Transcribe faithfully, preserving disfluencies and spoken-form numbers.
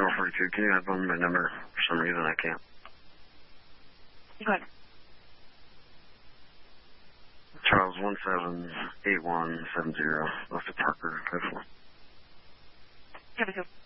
number forty-two. Can you add on my number? For some reason, I can't. Go ahead. Charles, one seven eight one seven zero. Left at Parker, code four. seven two.